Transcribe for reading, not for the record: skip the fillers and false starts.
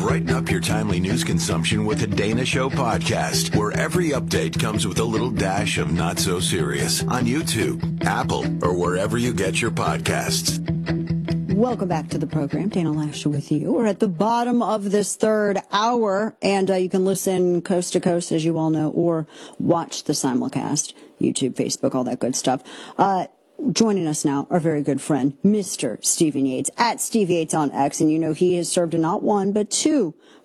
Brighten up your timely news consumption with the Dana Show podcast, where every update comes with a little dash of not so serious on YouTube, Apple, or wherever you get your podcasts. Welcome back to the program. Dana Loesch with you. We're at the bottom of this third hour, and you can listen coast to coast, as you all know, or watch the simulcast, YouTube, Facebook, all that good stuff. Joining us now, our very good friend, Mr. Stephen Yates, at Steve Yates on X. And you know he has served in not one, but two